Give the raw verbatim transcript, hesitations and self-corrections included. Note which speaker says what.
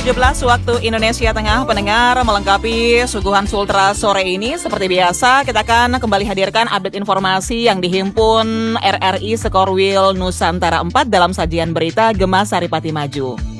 Speaker 1: tujuh belas waktu Indonesia Tengah, pendengar, melengkapi suguhan Sultra sore ini. Seperti biasa, kita akan kembali hadirkan update informasi yang dihimpun R R I Sekorwil Nusantara empat dalam sajian berita Gemah Saripati Maju.